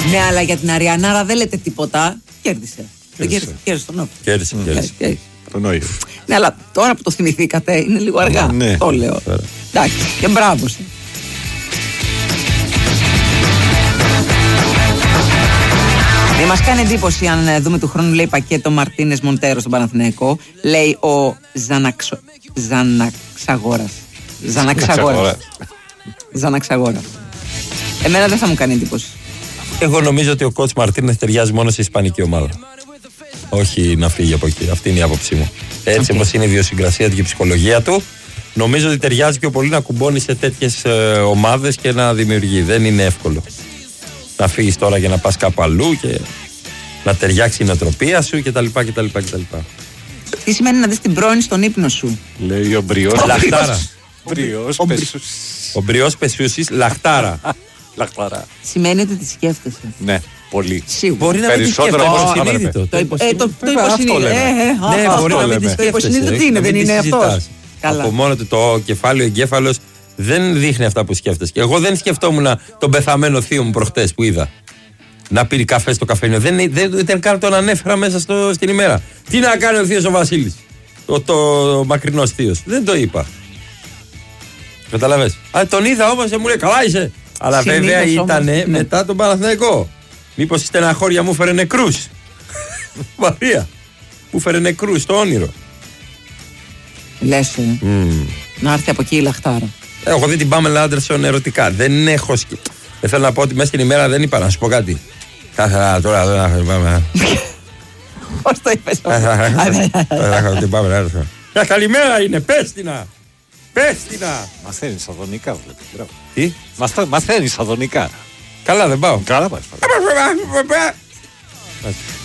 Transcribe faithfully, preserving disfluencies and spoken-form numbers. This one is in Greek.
Ναι, αλλά για την Αριανάρα δεν λέτε τίποτα. Κέρδισε. Δεν κέρδισε. Κέρδισε τον Όφη. Κέρδισε, κέρδισε. Τον Όφη. Ναι, αλλά τώρα που το θυμηθήκατε είναι λίγο αργά. Ναι. Το λέω. Εντάξει, και μπράβο σου. Ε, μας κάνει εντύπωση αν δούμε του χρόνου, λέει, πακέτο Μαρτίνες Μοντέρο στον Παναθηναϊκό. Λέει ο Ζαναξο... Ζαναξαγόρας. Ζαναξαγόρας. Ζαναξαγόρας. Εμένα δεν θα μου κάνει εντύπωση. Εγώ νομίζω ότι ο coach Μαρτίνες ταιριάζει μόνο σε ισπανική ομάδα. Όχι να φύγει από εκεί. Αυτή είναι η άποψή μου. Έτσι, okay. Όπως είναι η ιδιοσυγκρασία του και η ψυχολογία του, νομίζω ότι ταιριάζει πιο πολύ να κουμπώνει σε τέτοιες ε, ομάδες και να δημιουργεί. Δεν είναι εύκολο να φύγεις τώρα και να πας κάπου αλλού και να ταιριάξει η νοοτροπία σου κτλ. κτλ, κτλ. Τι σημαίνει να δεις την πρώην στον ύπνο σου? Λέει ο Μπριός. Λαχτάρα. Ο Μπριός Πεσούσης, λαχτάρα. Λαχτάρα. Σημαίνει ότι τη σκέφτεσαι. Ναι, πολύ. Σίγουρα. Μπορεί να μην τη σκέφτεσαι. Το υποσυνείδητο. Ναι, μπορεί να μην τη σκέφτεσαι. Το υποσυνείδητο τι είναι, δεν είναι αυτό? Από μόνο του το κεφάλαιο, εγκέφαλος δεν δείχνει αυτά που σκέφτεσαι. Και εγώ δεν σκεφτόμουν τον πεθαμένο θείο μου προχτές που είδα να πήρε καφέ στο καφένιο. Δεν, δεν, δεν καν τον ανέφερα μέσα στο, στην ημέρα. Τι να κάνει ο θείος ο Βασίλης, το, το μακρινός θείος. Δεν το είπα. Καταλαβες. Α, τον είδα όμως και μου λέει καλά είσαι. Αλλά συνήθως βέβαια ήταν ναι. μετά τον Παναθηναϊκό. Μήπως η στεναχώρια μου φέρε νεκρούς. Μαρία. Μου φέρε νεκρούς στο όνειρο. Λες mm. να έρθει από εκεί η λαχτάρα. Έχω δει την Πάμελα Άντερσον ερωτικά. Δεν έχω σκ... Δεν θέλω να πω ότι μέσα στην ημέρα δεν είπα να σου πω κάτι. Θα ήθελα τώρα να πάμε. Πώς το είπες αυτό? Θα έχω την Πάμελα Άντερσον. Για καλημέρα είναι, πες την να. Πες την να. Μαθαίνεις αδονικά βλέπεις. Τι? Μαθαίνεις αδονικά. Καλά δεν πάω. Καλά πας.